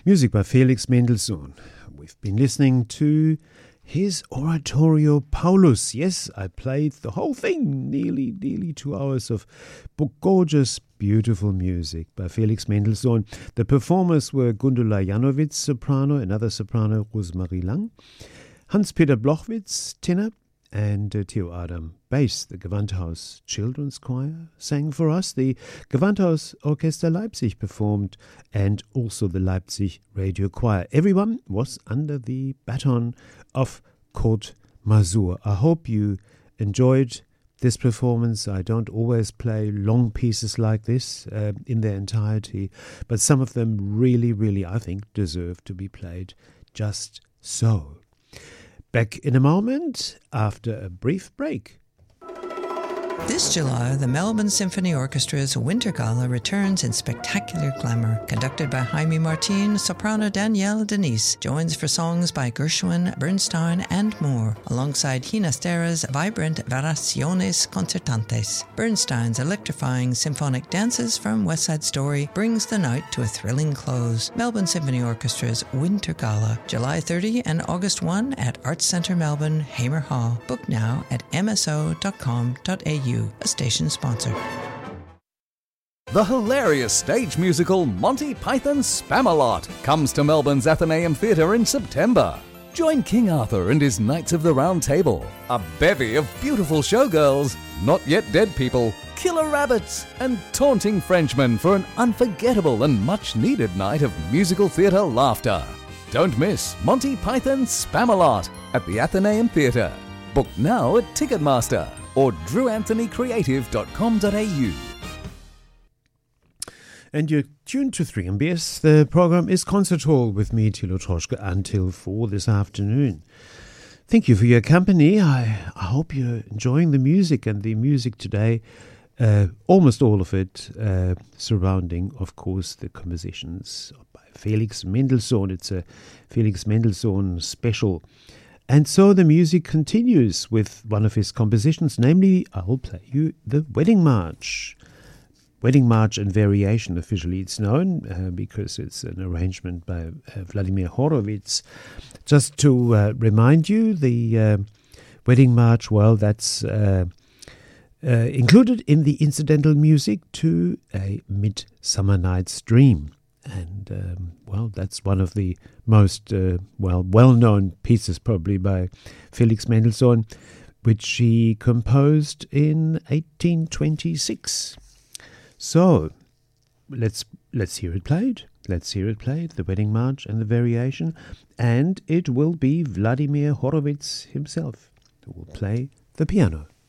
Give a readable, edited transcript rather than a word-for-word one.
Music by Felix Mendelssohn. We've been listening to his Oratorio Paulus. Yes, I played the whole thing, nearly 2 hours of gorgeous, beautiful music by Felix Mendelssohn. The performers were Gundula Janowitz, soprano, another soprano, Rosemarie Lang, Hans-Peter Blochwitz, tenor, and Theo Adam, bass. The Gewandhaus Children's Choir sang for us. The Gewandhaus Orchester Leipzig performed, and also the Leipzig Radio Choir. Everyone was under the baton of Kurt Masur. I hope you enjoyed this performance. I don't always play long pieces like this in their entirety, but some of them really, I think, deserve to be played just so. Back in a moment after a brief break. This July, the Melbourne Symphony Orchestra's Winter Gala returns in spectacular glamour. Conducted by Jaime Martin, soprano Danielle Denise joins for songs by Gershwin, Bernstein, and more, alongside Ginastera's vibrant Variaciones Concertantes. Bernstein's electrifying symphonic dances from West Side Story brings the night to a thrilling close. Melbourne Symphony Orchestra's Winter Gala, July 30 and August 1 at Arts Centre Melbourne, Hamer Hall. Book now at mso.com.au. A station sponsor. The hilarious stage musical Monty Python's Spamalot comes to Melbourne's Athenaeum Theatre in September. Join King Arthur and his Knights of the Round Table, a bevy of beautiful showgirls, not yet dead people, killer rabbits, and taunting Frenchmen for an unforgettable and much-needed night of musical theatre laughter. Don't miss Monty Python's Spamalot at the Athenaeum Theatre. Book now at Ticketmaster or drewanthonycreative.com.au. And you're tuned to 3MBS. The program is Concert Hall with me, Thilo Troschke, until 4 this afternoon. Thank you for your company. I hope you're enjoying the music, and the music today, almost all of it, surrounding, of course, the compositions by Felix Mendelssohn. It's a Felix Mendelssohn special. And so the music continues with one of his compositions, namely, I will play you the Wedding March. Wedding March and Variation, officially it's known, because it's an arrangement by Vladimir Horowitz. Just to remind you, the Wedding March, well, that's included in the incidental music to A Midsummer Night's Dream. And, well, that's one of the most, well-known pieces probably by Felix Mendelssohn, which he composed in 1826. So, let's hear it played. Let's hear it played, the Wedding March and the Variation. And it will be Vladimir Horowitz himself who will play the piano.